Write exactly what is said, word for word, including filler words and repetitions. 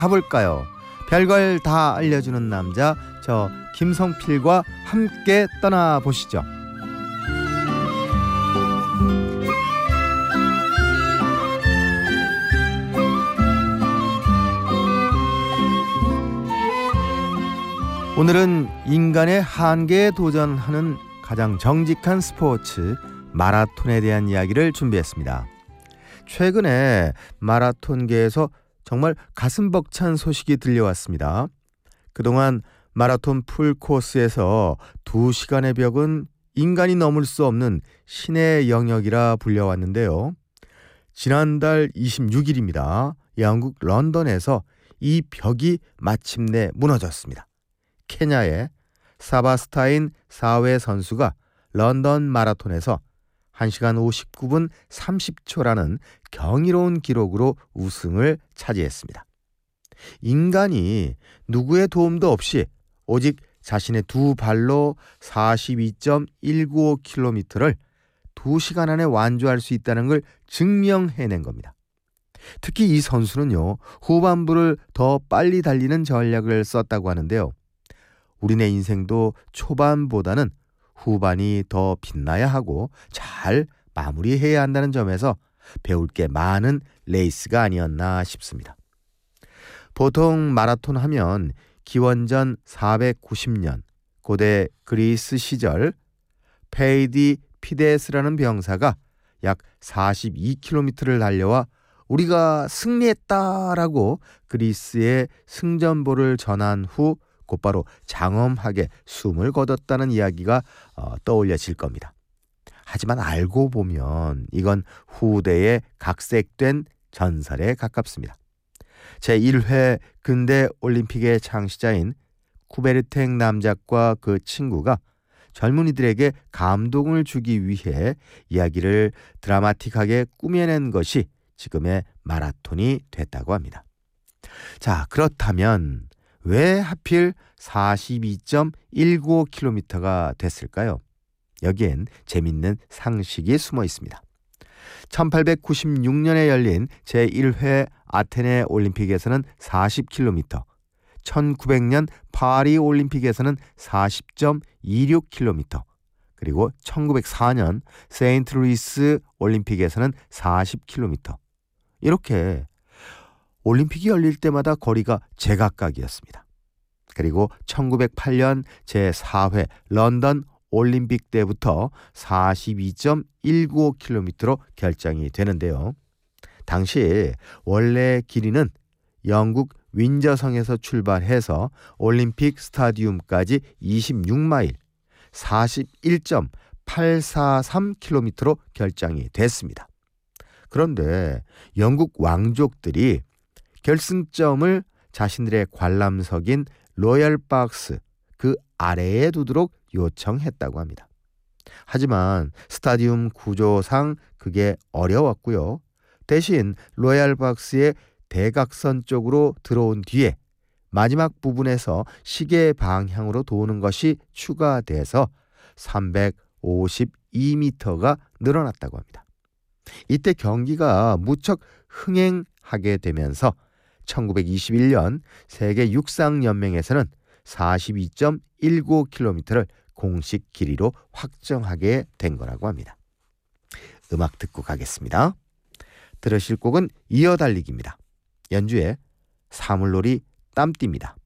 가볼까요? 별걸 다 알려주는 남자, 저 김성필과 함께 떠나보시죠. 오늘은 인간의 한계에 도전하는 가장 정직한 스포츠 마라톤에 대한 이야기를 준비했습니다. 최근에 마라톤계에서 정말 가슴 벅찬 소식이 들려왔습니다. 그동안 마라톤 풀코스에서 두 시간의 벽은 인간이 넘을 수 없는 신의 영역이라 불려왔는데요. 지난달 이십육 일입니다. 영국 런던에서 이 벽이 마침내 무너졌습니다. 케냐의 사바스타인 사회 선수가 런던 마라톤에서 한 시간 오십구 분 삼십 초라는 경이로운 기록으로 우승을 차지했습니다. 인간이 누구의 도움도 없이 오직 자신의 두 발로 사십이 점 일구오 킬로미터를 두 시간 안에 완주할 수 있다는 걸 증명해낸 겁니다. 특히 이 선수는요, 후반부를 더 빨리 달리는 전략을 썼다고 하는데요. 우리네 인생도 초반보다는 후반이 더 빛나야 하고 잘 마무리해야 한다는 점에서 배울 게 많은 레이스가 아니었나 싶습니다. 보통 마라톤 하면 기원전 사백구십 년 고대 그리스 시절 페이디 피데스라는 병사가 약 사십이 킬로미터를 달려와 우리가 승리했다라고 그리스의 승전보를 전한 후 곧바로 장엄하게 숨을 거뒀다는 이야기가 어, 떠올려질 겁니다. 하지만 알고 보면 이건 후대에 각색된 전설에 가깝습니다. 제일 회 근대 올림픽의 창시자인 쿠베르탱 남작과 그 친구가 젊은이들에게 감동을 주기 위해 이야기를 드라마틱하게 꾸며낸 것이 지금의 마라톤이 됐다고 합니다. 자, 그렇다면 왜 하필 사십이 점 일구오 킬로미터가 됐을까요? 여기엔 재밌는 상식이 숨어 있습니다. 천팔백구십육 년에 열린 제일 회 아테네 올림픽에서는 사십 킬로미터, 천구백 년 파리 올림픽에서는 사십 점 이육 킬로미터, 그리고 천구백사 년 세인트루이스 올림픽에서는 사십 킬로미터. 이렇게 올림픽이 열릴 때마다 거리가 제각각이었습니다. 그리고 천구백팔 년 제사 회 런던 올림픽 때부터 사십이 점 일구오 킬로미터로 결정이 되는데요. 당시 원래 길이는 영국 윈저성에서 출발해서 올림픽 스타디움까지 이십육 마일, 사십일 점 팔사삼 킬로미터로 결정이 됐습니다. 그런데 영국 왕족들이 결승점을 자신들의 관람석인 로열 박스 그 아래에 두도록 요청했다고 합니다. 하지만 스타디움 구조상 그게 어려웠고요. 대신 로열 박스의 대각선 쪽으로 들어온 뒤에 마지막 부분에서 시계 방향으로 도는 것이 추가돼서 삼백오십이 미터가 늘어났다고 합니다. 이때 경기가 무척 흥행하게 되면서 천구백이십일 년 세계 육상연맹에서는 사십이 점 일구오 킬로미터를 공식 길이로 확정하게 된 거라고 합니다. 음악 듣고 가겠습니다. 들으실 곡은 이어달리기입니다. 연주에 사물놀이 땀띠입니다.